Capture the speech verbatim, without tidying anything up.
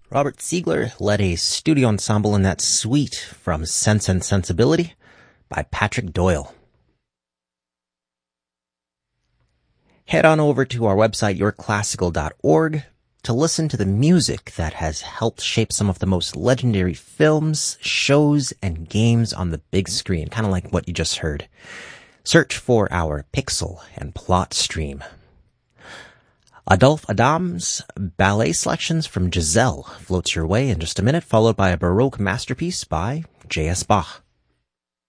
Robert Siegler led a studio ensemble in that suite from Sense and Sensibility by Patrick Doyle. Head on over to our website, your classical dot org, to listen to the music that has helped shape some of the most legendary films, shows, and games on the big screen, kind of like what you just heard. Search for our Pixel and Plot stream. Adolphe Adam's ballet selections from Giselle floats your way in just a minute, followed by a Baroque masterpiece by J S. Bach.